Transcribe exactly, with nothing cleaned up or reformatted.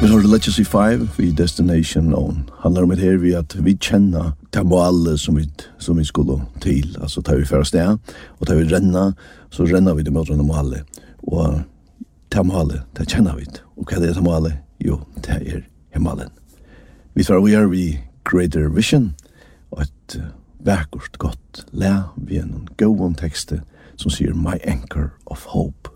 Vi har Legacy five, vi Destination On. Handlar om det her vi at vi kjenner det målet som vi, som vi skulle til. Altså tar vi først det, og tar vi renna, så renner vi det mot denne målet. Og det målet, det kjenner vi. Og hva er det målet? Jo, det er himmelen. Vi tar vi er vi Greater Vision, og et vakkert godt læ vi en god tekste som sier My Anchor of Hope.